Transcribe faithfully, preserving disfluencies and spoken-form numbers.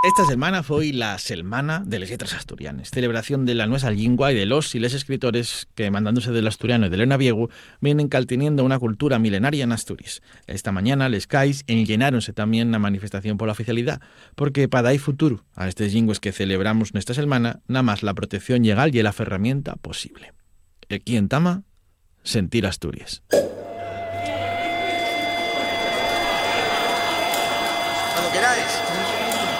Esta semana foi la Selmana de les Lletres Asturianes, celebración de la nuestra lingua y de los y les escritores que, mandándose del asturiano y del enaviego, vienen caltiniendo una cultura milenaria en Asturias. Esta mañana les cais enllenáronse también la manifestación por la oficialidad, porque para dar futuro a estes lingües que celebramos nesta semana, nada más la protección legal y la ferramienta posible. Aquí en Tama, sentir Asturias. Cuando queráis.